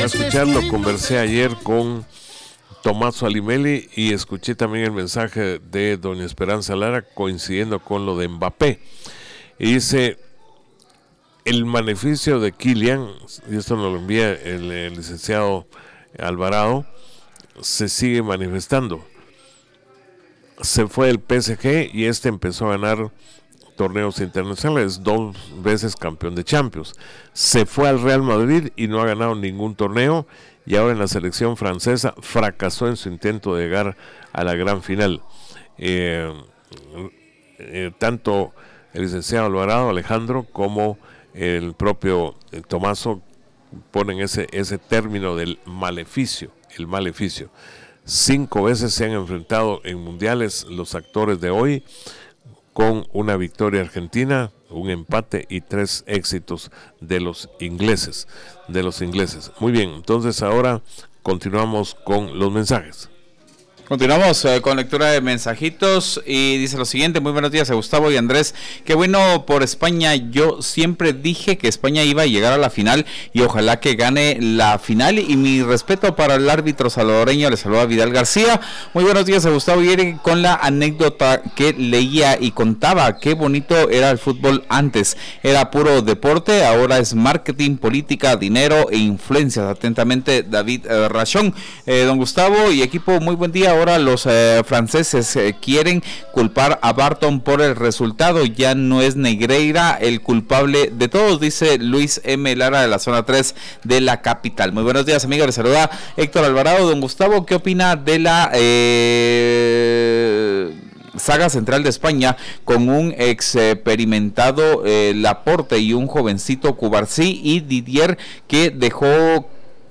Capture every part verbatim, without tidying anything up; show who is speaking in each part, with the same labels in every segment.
Speaker 1: a escucharlo. Conversé ayer con Tommaso Alimelli y escuché también el mensaje de doña Esperanza Lara coincidiendo con lo de Mbappé. Y dice, el maleficio de Kylian, y esto nos lo envía el, el licenciado Alvarado, se sigue manifestando. Se fue del P S G y este empezó a ganar torneos internacionales, dos veces campeón de Champions. Se fue al Real Madrid y no ha ganado ningún torneo, y ahora en la selección francesa fracasó en su intento de llegar a la gran final. Eh, eh, tanto el licenciado Alvarado, Alejandro, como el propio eh, Tommaso ponen ese, ese término del maleficio, el maleficio. Cinco veces se han enfrentado en mundiales los actores de hoy, con una victoria argentina, un empate y tres éxitos de los ingleses, de los ingleses. Muy bien, entonces ahora continuamos con los mensajes.
Speaker 2: Continuamos eh, con lectura de mensajitos y dice lo siguiente: muy buenos días a Gustavo y Andrés, qué bueno por España. Yo siempre dije que España iba a llegar a la final y ojalá que gane la final, y mi respeto para el árbitro salvadoreño. Le saluda Vidal García. Muy buenos días a Gustavo y Eric, con la anécdota que leía y contaba, qué bonito era el fútbol antes, era puro deporte, ahora es marketing, política, dinero e influencias. Atentamente, David eh, Rachón. Eh, don Gustavo y equipo, muy buen día. Ahora los eh, franceses eh, quieren culpar a Barton por el resultado, ya no es Negreira el culpable de todos, dice Luis M. Lara de la zona tres de la capital. Muy buenos días, amigos, les saluda Héctor Alvarado. Don Gustavo, ¿qué opina de la eh, saga central de España con un experimentado eh, Laporte y un jovencito Cubarsí y Didier que dejó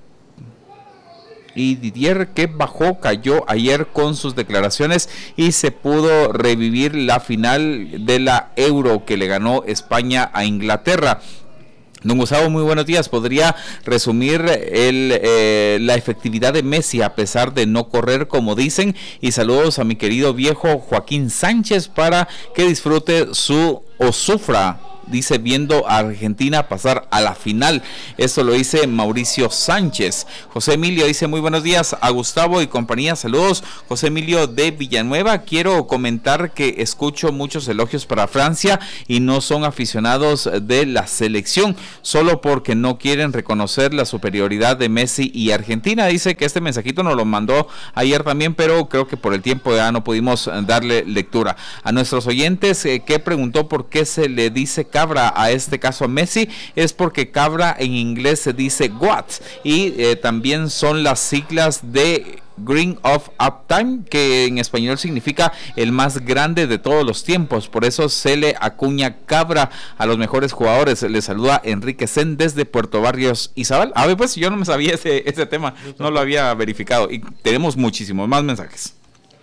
Speaker 2: y Didier que bajó, cayó ayer con sus declaraciones y se pudo revivir la final de la Euro que le ganó España a Inglaterra? Don Gustavo, muy buenos días. ¿Podría resumir el, eh, la efectividad de Messi a pesar de no correr como dicen? Y saludos a mi querido viejo Joaquín Sánchez para que disfrute su o sufra, dice, viendo a Argentina pasar a la final. Esto lo dice Mauricio Sánchez. José Emilio dice, muy buenos días a Gustavo y compañía, saludos. José Emilio de Villanueva, quiero comentar que escucho muchos elogios para Francia y no son aficionados de la selección, solo porque no quieren reconocer la superioridad de Messi y Argentina. Dice que este mensajito nos lo mandó ayer también, pero creo que por el tiempo ya no pudimos darle lectura. A nuestros oyentes eh, que preguntó por qué se le dice cabra a este caso a Messi, es porque cabra en inglés se dice goat y eh, también son las siglas de Green of Uptime, que en español significa el más grande de todos los tiempos, por eso se le acuña cabra a los mejores jugadores. Le saluda Enrique Sen desde Puerto Barrios, Izabal. A ver, pues yo no me sabía ese, ese tema, no lo había verificado y tenemos muchísimos más mensajes.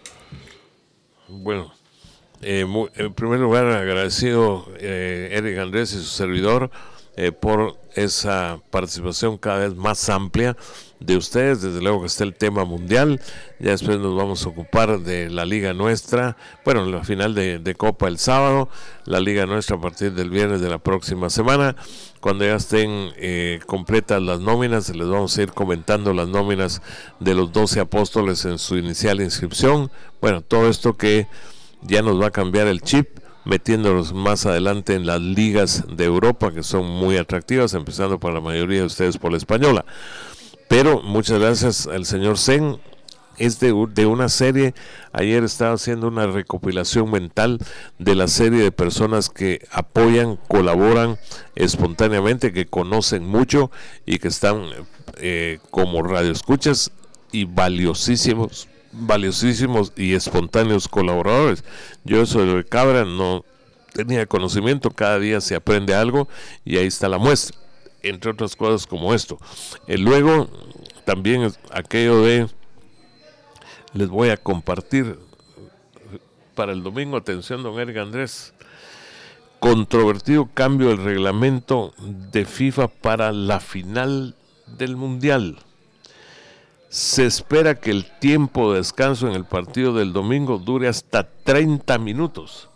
Speaker 1: Bueno, Eh, muy, en primer lugar, agradecido eh, Eric Andrés y su servidor eh, por esa participación cada vez más amplia de ustedes. Desde luego que está el tema mundial, ya después nos vamos a ocupar de la liga nuestra, bueno, la final de, de Copa el sábado, la liga nuestra a partir del viernes de la próxima semana. Cuando ya estén eh, completas las nóminas, les vamos a ir comentando las nóminas de los doce apóstoles en su inicial inscripción. Bueno, todo esto que ya nos va a cambiar el chip, metiéndolos más adelante en las ligas de Europa, que son muy atractivas, empezando para la mayoría de ustedes por la española. Pero muchas gracias al señor Sen. Es de, de una serie, ayer estaba haciendo una recopilación mental de la serie de personas que apoyan, colaboran espontáneamente, que conocen mucho y que están eh, como radioescuchas y valiosísimos valiosísimos y espontáneos colaboradores. Yo eso de cabra no tenía conocimiento, cada día se aprende algo y ahí está la muestra, entre otras cosas como esto. Eh, luego también aquello de, les voy a compartir para el domingo, atención don Eric Andrés, controvertido cambio del reglamento de FIFA para la final del Mundial. Se espera que el tiempo de descanso en el partido del domingo dure hasta treinta minutos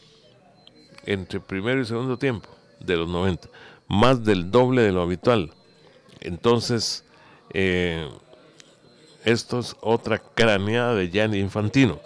Speaker 1: entre primero y segundo tiempo de los noventa, más del doble de lo habitual. Entonces, Eh, esto es otra craneada de Gianni Infantino.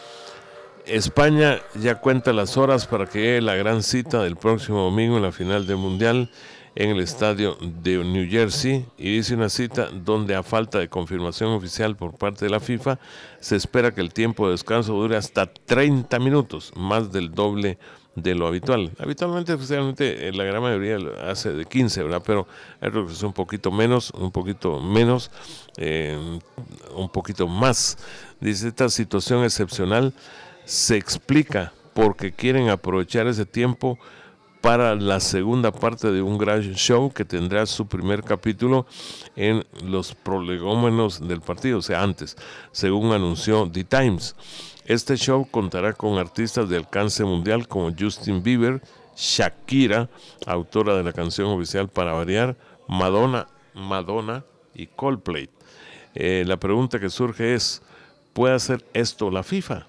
Speaker 1: España ya cuenta las horas para que llegue la gran cita del próximo domingo en la final del Mundial en el estadio de New Jersey, y dice una cita donde, a falta de confirmación oficial por parte de la FIFA, se espera que el tiempo de descanso dure hasta treinta minutos, más del doble de lo habitual. Habitualmente, oficialmente, la gran mayoría hace de quince, ¿verdad? Pero hay otros que son un poquito menos, un poquito menos, eh, un poquito más. Dice, esta situación excepcional se explica porque quieren aprovechar ese tiempo para la segunda parte de un gran show que tendrá su primer capítulo en los prolegómenos del partido, o sea, antes, según anunció The Times. Este show contará con artistas de alcance mundial como Justin Bieber, Shakira, autora de la canción oficial para variar, Madonna, Madonna y Coldplay. Eh, la pregunta que surge es, ¿puede hacer esto la FIFA?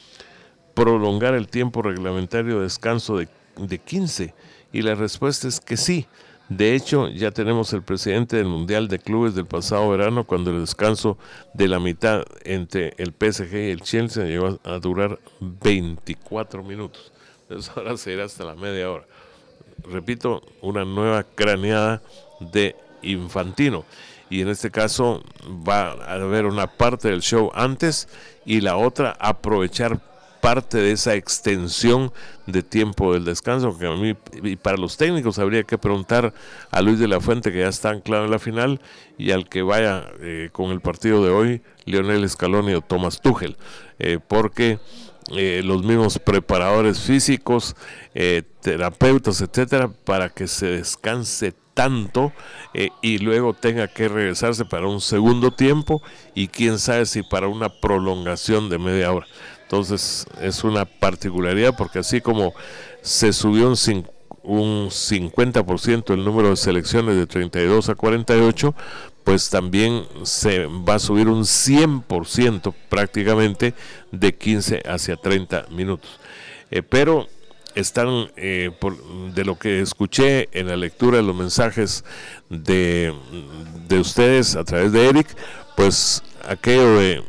Speaker 1: Prolongar el tiempo reglamentario de descanso de, de quince, y la respuesta es que sí. De hecho, ya tenemos el precedente del Mundial de Clubes del pasado verano, cuando el descanso de la mitad entre el P S G y el Chelsea llegó a durar veinticuatro minutos. Entonces ahora será hasta la media hora. Repito, una nueva craneada de Infantino, y en este caso va a haber una parte del show antes y la otra aprovechar parte de esa extensión de tiempo del descanso, que a mí y para los técnicos habría que preguntar a Luis de la Fuente, que ya está anclado en la final, y al que vaya eh, con el partido de hoy, Lionel Scaloni o Thomas Tuchel, eh, porque eh, los mismos preparadores físicos, eh, terapeutas, etcétera, para que se descanse tanto eh, y luego tenga que regresarse para un segundo tiempo, y quién sabe si para una prolongación de media hora. Entonces es una particularidad, porque así como se subió un, un cincuenta por ciento el número de selecciones de treinta y dos a cuarenta y ocho, pues también se va a subir un cien por ciento prácticamente de quince hacia treinta minutos. Eh, pero están, eh, por, de lo que escuché en la lectura de los mensajes de, de ustedes a través de Eric, pues aquello de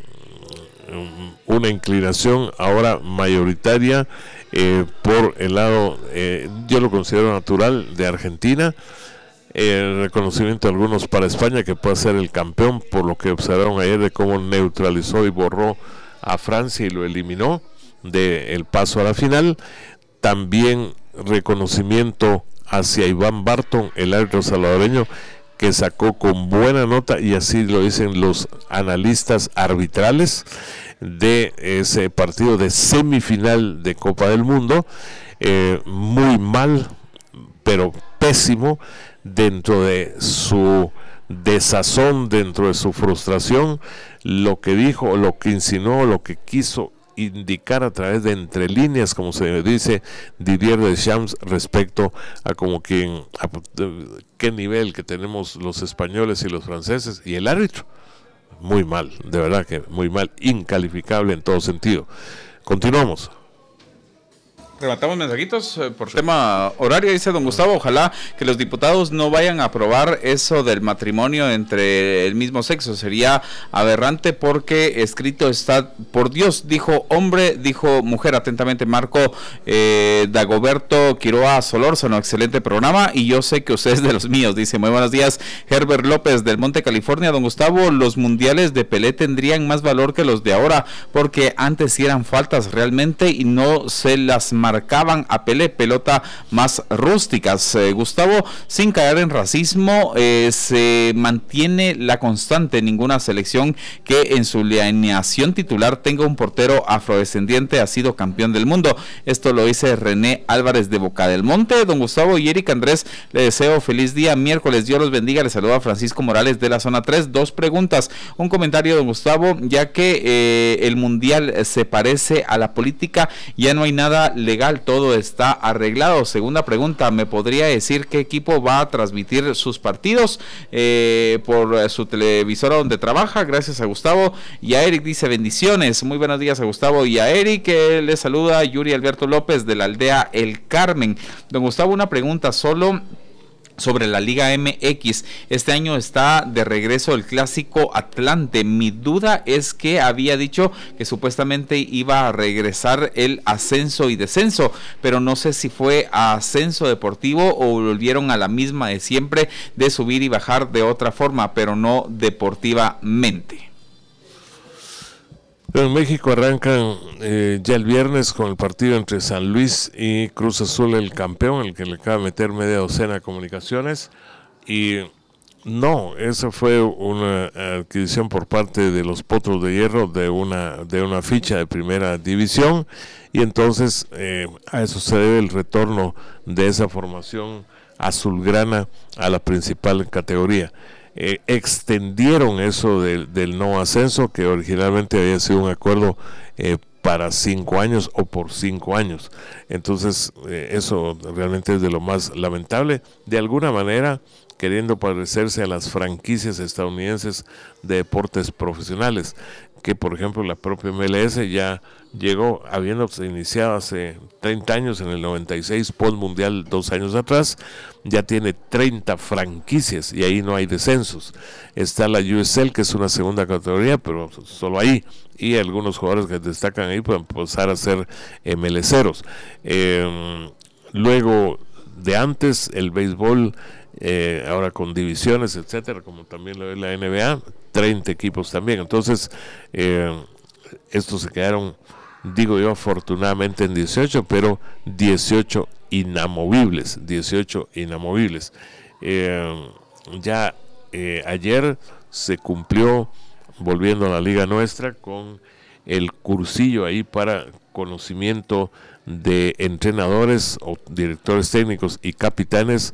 Speaker 1: una inclinación ahora mayoritaria eh, por el lado, eh, yo lo considero natural, de Argentina. El reconocimiento de algunos para España, que puede ser el campeón, por lo que observaron ayer de cómo neutralizó y borró a Francia y lo eliminó del paso a la final. También reconocimiento hacia Iván Barton, el árbitro salvadoreño, que sacó con buena nota, y así lo dicen los analistas arbitrales, de ese partido de semifinal de Copa del Mundo. Eh, muy mal, pero pésimo, dentro de su desazón, dentro de su frustración, lo que dijo, lo que insinuó, lo que quiso indicar a través de entre líneas, como se dice Didier Deschamps, respecto a como quien a qué nivel que tenemos los españoles y los franceses, y el árbitro muy mal, de verdad que muy mal, incalificable en todo sentido. Continuamos.
Speaker 2: Rematamos mensajitos eh, por tema horario. Dice don Gustavo, ojalá que los diputados no vayan a aprobar eso del matrimonio entre el mismo sexo. Sería aberrante, porque escrito está: por Dios dijo hombre, dijo mujer. Atentamente, Marco eh, Dagoberto Quiroa Solórzano. Excelente programa, y yo sé que usted es de los míos. Dice, muy buenos días, Herbert López del Monte California. Don Gustavo, los mundiales de Pelé tendrían más valor que los de ahora, porque antes sí eran faltas realmente y no se las marcaban marcaban a Pelé, pelota más rústicas. Eh, Gustavo, sin caer en racismo, eh, se mantiene la constante: ninguna selección que en su alineación titular tenga un portero afrodescendiente ha sido campeón del mundo. Esto lo dice René Álvarez de Boca del Monte. Don Gustavo y Eric Andrés, le deseo feliz día miércoles, Dios los bendiga. Le saluda Francisco Morales de la zona tres. Dos preguntas, un comentario, don Gustavo, ya que eh, el mundial se parece a la política, ya no hay nada legal, todo está arreglado. Segunda pregunta, ¿me podría decir qué equipo va a transmitir sus partidos eh, por su televisora donde trabaja? Gracias a Gustavo. Y a Eric dice, bendiciones, muy buenos días a Gustavo y a Eric. Eh, le saluda Yuri Alberto López de la aldea El Carmen. Don Gustavo, una pregunta solo. Sobre la Liga M X, este año está de regreso el clásico Atlante. Mi duda es que había dicho que supuestamente iba a regresar el ascenso y descenso, pero no sé si fue ascenso deportivo o volvieron a la misma de siempre, de subir y bajar de otra forma, pero no deportivamente.
Speaker 1: En México arrancan eh, ya el viernes con el partido entre San Luis y Cruz Azul, el campeón, el que le acaba de meter media docena de comunicaciones. Y no, esa fue una adquisición por parte de los Potros de Hierro de una, de una ficha de primera división. Y entonces eh, a eso se debe el retorno de esa formación azulgrana a la principal categoría. Eh, extendieron eso del, del no ascenso, que originalmente había sido un acuerdo eh, para cinco años o por cinco años. Entonces eh, eso realmente es de lo más lamentable, de alguna manera queriendo parecerse a las franquicias estadounidenses de deportes profesionales, que por ejemplo la propia M L S ya llegó, habiéndose iniciado hace treinta años, en el noventa y seis, post mundial dos años atrás, ya tiene treinta franquicias y ahí no hay descensos. Está la U S L, que es una segunda categoría, pero solo ahí, y algunos jugadores que destacan ahí pueden pasar a ser MLceros. Eh, luego de antes, el béisbol, eh, ahora con divisiones, etcétera, como también lo es la N B A, treinta equipos también. Entonces, eh, estos se quedaron, digo yo, afortunadamente en dieciocho, pero dieciocho inamovibles, dieciocho inamovibles. Eh, ya eh, ayer se cumplió, volviendo a la liga nuestra, con el cursillo ahí para conocimiento de entrenadores o directores técnicos y capitanes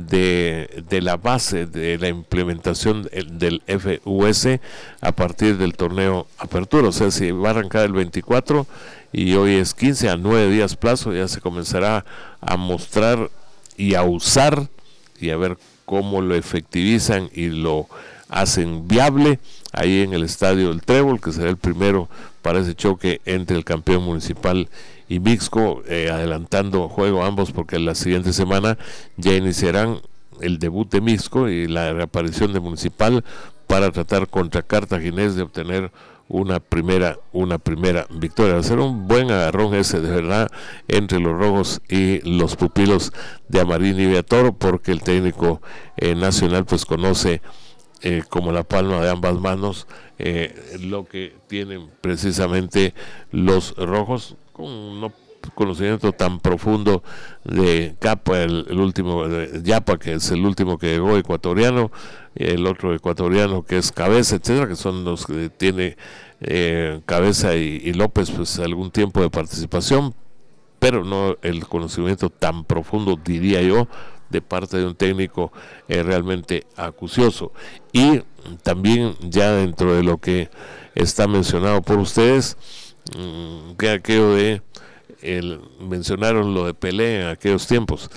Speaker 1: de, de la base de la implementación del F U S a partir del torneo Apertura. O sea, si va a arrancar el veinticuatro y hoy es quince, a nueve días plazo ya se comenzará a mostrar y a usar y a ver cómo lo efectivizan y lo hacen viable ahí en el estadio del Trébol, que será el primero para ese choque entre el campeón municipal y Mixco, eh, adelantando juego ambos porque la siguiente semana ya iniciarán el debut de Mixco y la reaparición de Municipal para tratar contra Cartaginés de obtener una primera una primera victoria. Va a ser un buen agarrón ese, de verdad, entre los rojos y los pupilos de Amarín y Beatoro, porque el técnico eh, nacional pues conoce Eh, como la palma de ambas manos eh, lo que tienen precisamente los rojos, con un conocimiento tan profundo de Capa, el, el último de Yapa, que es el último que llegó ecuatoriano, el otro ecuatoriano que es Cabeza, etcétera, que son los que tiene eh, Cabeza y, y López, pues algún tiempo de participación, pero no el conocimiento tan profundo, diría yo, de parte de un técnico eh, realmente acucioso. Y también ya dentro de lo que está mencionado por ustedes, mmm, que aquello de el, mencionaron lo de Pelé en aquellos tiempos.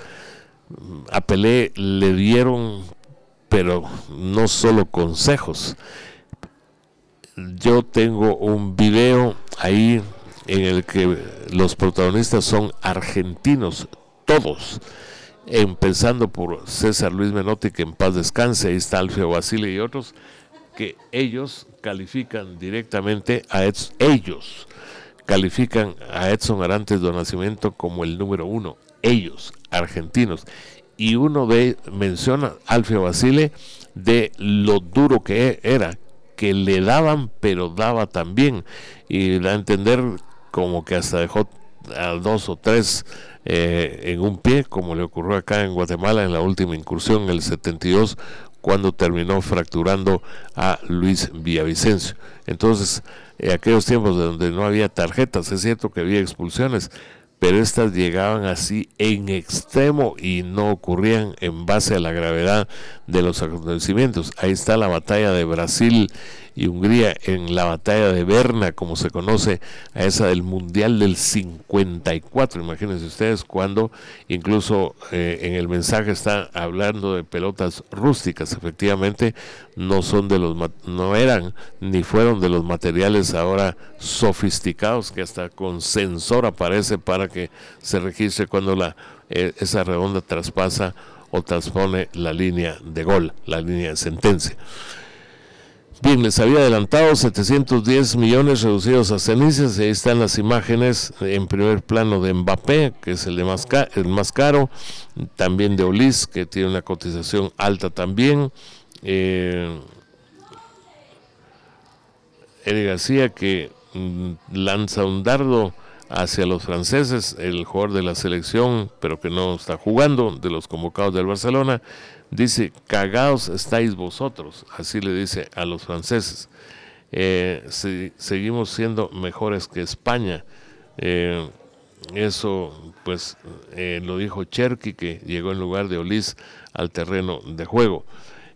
Speaker 1: A Pelé le dieron, pero no solo consejos. Yo tengo un video ahí en el que los protagonistas son argentinos, todos, empezando por César Luis Menotti, que en paz descanse, ahí está Alfio Basile y otros, que ellos califican directamente a Edson, ellos califican a Edson Arantes do Nascimento como el número uno, ellos, argentinos, y uno de menciona Alfio Basile de lo duro que era, que le daban pero daba también, y da a entender como que hasta dejó a dos o tres eh, en un pie, como le ocurrió acá en Guatemala en la última incursión en el setenta y dos, cuando terminó fracturando a Luis Villavicencio. Entonces, en aquellos tiempos de donde no había tarjetas, es cierto que había expulsiones, pero estas llegaban así en extremo y no ocurrían en base a la gravedad de los acontecimientos. Ahí está la batalla de Brasil y Hungría, en la batalla de Berna, como se conoce a esa del Mundial del cincuenta y cuatro, imagínense ustedes, cuando incluso eh, en el mensaje está hablando de pelotas rústicas. Efectivamente no son de los no eran ni fueron de los materiales ahora sofisticados que hasta con sensor aparece para que se registre cuando la eh, esa redonda traspasa o transpone la línea de gol, la línea de sentencia. Bien, les había adelantado setecientos diez millones reducidos a cenizas, y ahí están las imágenes en primer plano de Mbappé, que es el, de más, ca- el más caro, también de Olise, que tiene una cotización alta también, eh, Eric García, que mm, lanza un dardo hacia los franceses, el jugador de la selección, pero que no está jugando, de los convocados del Barcelona, dice: cagados estáis vosotros, así le dice a los franceses. Eh, si, seguimos siendo mejores que España. Eh, eso pues eh, lo dijo Cherki, que llegó en lugar de Olise al terreno de juego.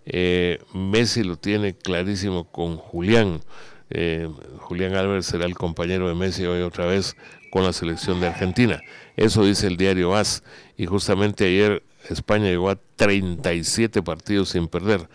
Speaker 1: Eh, Messi lo tiene clarísimo con Julián. Eh, Julián Álvarez será el compañero de Messi hoy otra vez con la selección de Argentina. Eso dice el diario A S. Y justamente ayer España llegó a treinta y siete partidos sin perder.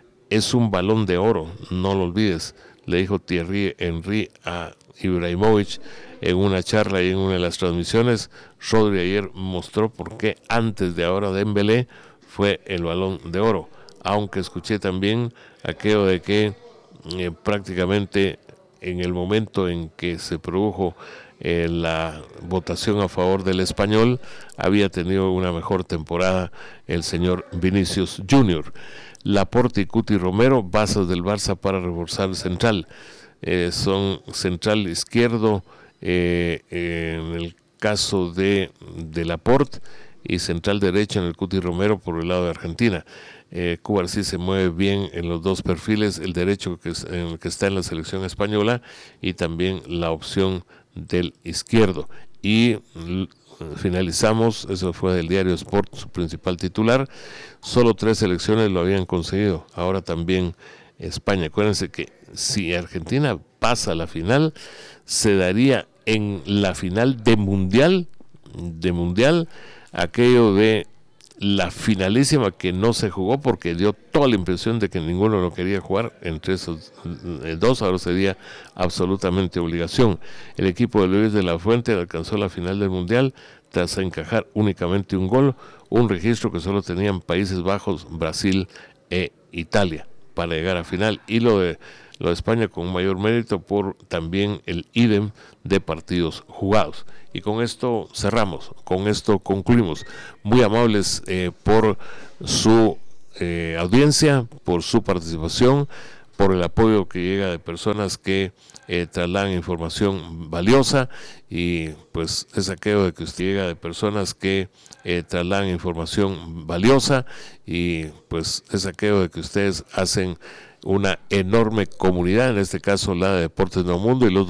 Speaker 1: Es un balón de oro, no lo olvides, le dijo Thierry Henry a Ibrahimovic en una charla y en una de las transmisiones. Rodri ayer mostró por qué antes de ahora Dembélé fue el balón de oro, aunque escuché también aquello de que eh, prácticamente en el momento en que se produjo eh, la votación a favor del Español, había tenido una mejor temporada el señor Vinicius Junior Laporte y Cuti Romero, bases del Barça para reforzar el central. Eh, son central izquierdo eh, eh, en el caso de, de Laporte, y central derecho en el Cuti Romero por el lado de Argentina. Eh, Cuba sí se mueve bien en los dos perfiles, el derecho que, es, en el que está en la selección española, y también la opción del izquierdo. Y finalizamos, eso fue del diario Sport, su principal titular: solo tres selecciones lo habían conseguido, ahora también España. Acuérdense que si Argentina pasa a la final, se daría en la final de mundial, de mundial, aquello de la finalísima que no se jugó porque dio toda la impresión de que ninguno lo quería jugar. Entre esos eh, dos ahora sería absolutamente obligación. El equipo de Luis de la Fuente alcanzó la final del mundial tras encajar únicamente un gol, un registro que solo tenían Países Bajos, Brasil e Italia para llegar a final, y lo de lo de España con mayor mérito por también el ídem de partidos jugados. Y con esto cerramos, con esto concluimos. Muy amables eh, por su eh, audiencia, por su participación, por el apoyo que llega de personas que eh, trasladan información valiosa, y pues es aquello de que usted llega de personas que eh, trasladan información valiosa, y pues es aquello de que ustedes hacen una enorme comunidad, en este caso la de Deportes Nuevo Mundo, y los